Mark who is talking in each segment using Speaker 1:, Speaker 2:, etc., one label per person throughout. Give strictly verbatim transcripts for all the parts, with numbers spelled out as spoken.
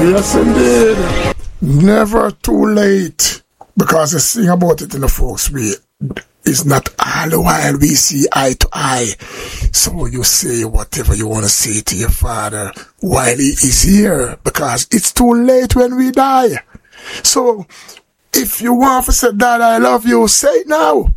Speaker 1: Yes, indeed. Never too late. Because the thing about it in the folks, we is not all the while we see eye to eye. So you say whatever you want to say to your father while he is here. Because it's too late when we die. So if you want to say, Dad, I love you, say it now.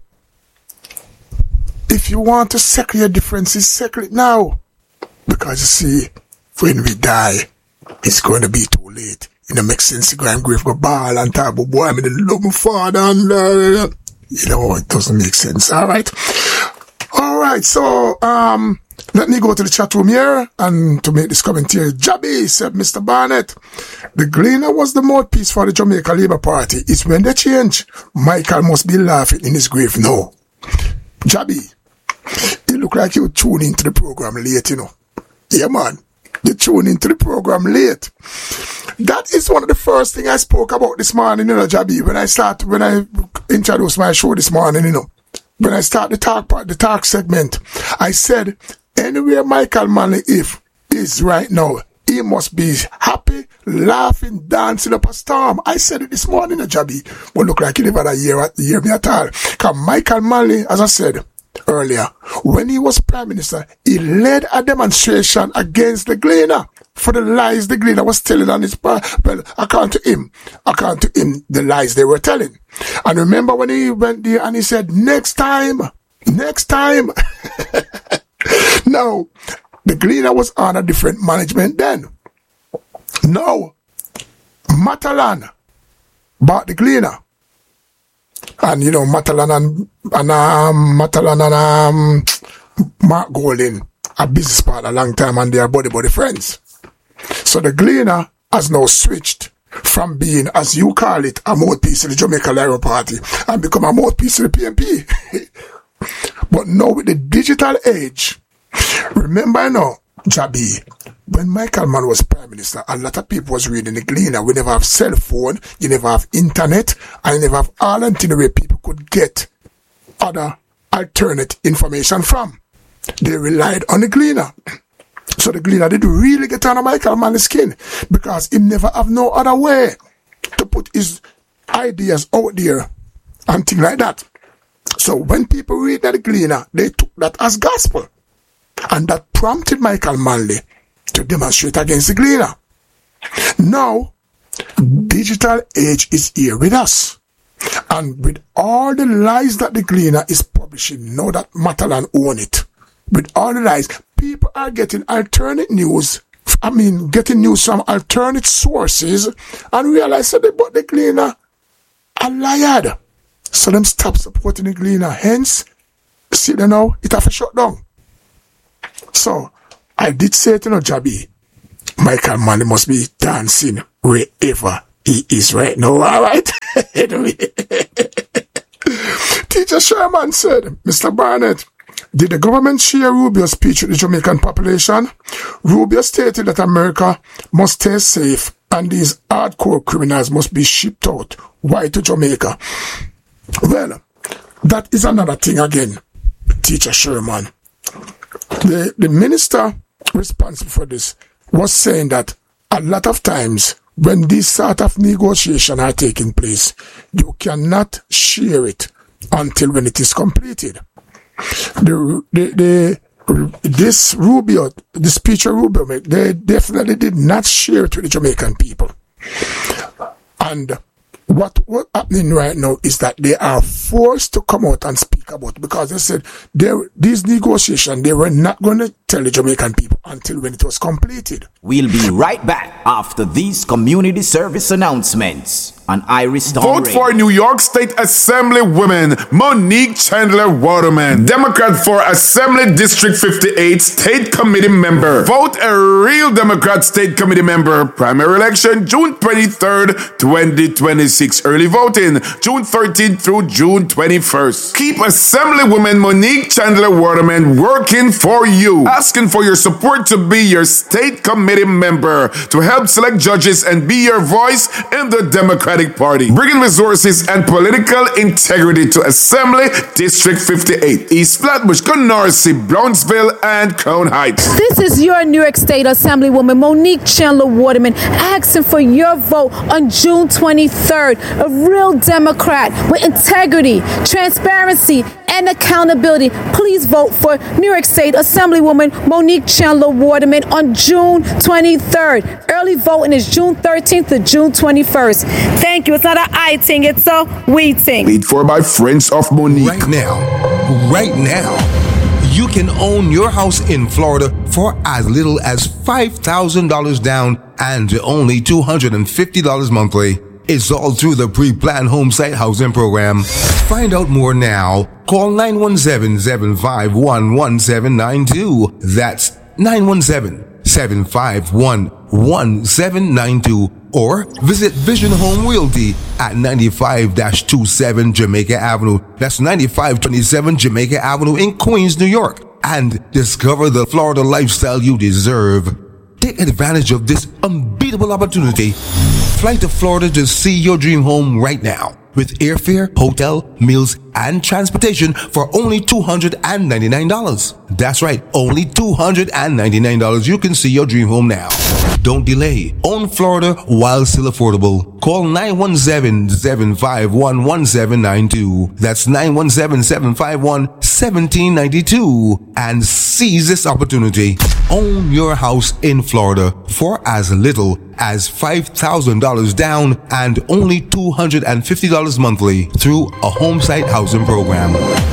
Speaker 1: If you want to settle your differences, settle it now. Because you see, when we die, it's going to be too late. It don't make sense to go and grave go ball and talk about, boy, I mean, love my father and, uh, you know, it doesn't make sense. All right. All right. So, um, let me go to the chat room here and to make this comment here. Jabby said, Mister Barnett, the Gleaner was the mouthpiece for the Jamaica Labour Party. It's when they change. Michael must be laughing in his grave. No. Jabby, you look like you tune into the program late, you know. Yeah, man. You tune into the program late. That is one of the first things I spoke about this morning, you know, Jabby, when I start, when I introduced my show this morning, you know. When I start the talk part, the talk segment, I said, anywhere Michael Manley if is right now, he must be happy, laughing, dancing up a storm. I said it this morning, you know, Jabby. But look like he never a year, year me at all. Because Michael Manley, as I said earlier, when he was Prime Minister, he led a demonstration against the Gleaner for the lies the Gleaner was telling on his part. Well, according to him, according to him, the lies they were telling. And remember when he went there and he said, next time, next time. Now, the Gleaner was on a different management then. Now, Matalan bought the Gleaner. And, you know, Matalan and, and um, Matalan and um, Mark Golding, a business partner a long time, and they are buddy-buddy friends. So the Gleaner has now switched from being, as you call it, a mouthpiece of the Jamaica Labour Party and become a mouthpiece of the P M P. But now with the digital age, remember now, Jabby, when Michael Mann was Prime Minister, a lot of people was reading the Gleaner. We never have cell phone, you never have internet, and you never have all the way people could get other alternate information from. They relied on the Gleaner. So the Gleaner did really get on Michael Mann's skin because he never have no other way to put his ideas out there and things like that. So when people read that Gleaner, they took that as gospel. And that prompted Michael Manley to demonstrate against the Gleaner. Now, digital age is here with us. And with all the lies that the Gleaner is publishing, now that Matalan own it, with all the lies, people are getting alternate news, I mean, getting news from alternate sources, and realize that they bought the Gleaner a liar. So them stop supporting the Gleaner. Hence, see them now, it have to shut down. So, I did say to you know, Jabby, Michael Manley must be dancing wherever he is right now, alright? Teacher Sherman said, Mister Barnett, did the government share Rubio's speech with the Jamaican population? Rubio stated that America must stay safe and these hardcore criminals must be shipped out. Why to Jamaica? Well, that is another thing again, Teacher Sherman. The, the minister responsible for this was saying that a lot of times when these sort of negotiations are taking place, you cannot share it until when it is completed. The, the, the, this Rubio, the speech of Rubio, they definitely did not share it with the Jamaican people. And what what's happening right now is that they are forced to come out and speak about it because they said they, these negotiations, they were not going to tell the Jamaican people until when it was completed.
Speaker 2: We'll be right back after these community service announcements on Iris Dawn
Speaker 3: Vote
Speaker 2: Radio.
Speaker 3: for New York State Assembly woman Monique Chandler Waterman, Democrat for Assembly District fifty-eight State Committee member. Vote a real Democrat State Committee member. Primary election June twenty-third, twenty twenty-six. Early voting June thirteenth through June twenty-first. Keep Assemblywoman Monique Chandler Waterman working for you. asking for your support to be your state committee member to help select judges and be your voice in the Democratic Party, bringing resources and political integrity to Assembly District fifty-eight, East Flatbush, Canarsie, Brownsville, and Crown Heights.
Speaker 4: This is your New York State Assemblywoman Monique Chandler Waterman asking for your vote on June twenty-third. A real Democrat with integrity, transparency, and accountability. Please vote for New York State Assemblywoman Monique Chandler Waterman on June twenty-third. Early voting is June thirteenth to June twenty-first. Thank you. It's not an I thing, it's a we thing.
Speaker 3: Paid for by Friends of Monique.
Speaker 5: Right now, right now, you can own your house in Florida for as little as five thousand dollars down and only two hundred fifty dollars monthly. It's all through the pre-planned home site housing program. Find out more now. Call nine one seven, seven five one, one seven nine two. That's nine one seven, seven five one, one seven nine two. Or visit Vision Home Realty at ninety-five twenty-seven Jamaica Avenue. That's ninety-five twenty-seven Jamaica Avenue in Queens, New York. And discover the Florida lifestyle you deserve. Take advantage of this unbeatable opportunity. Fly to Florida to see your dream home right now. With airfare, hotel, meals, and transportation for only two hundred ninety-nine dollars. That's right, only two hundred ninety-nine dollars. You can see your dream home now. Don't delay. Own Florida while still affordable. Call nine one seven, seven five one, one seven nine two. That's nine one seven, seven five one, one seven nine two. And seize this opportunity. Own your house in Florida for as little as five thousand dollars down and only two hundred fifty dollars monthly through a home site housing program.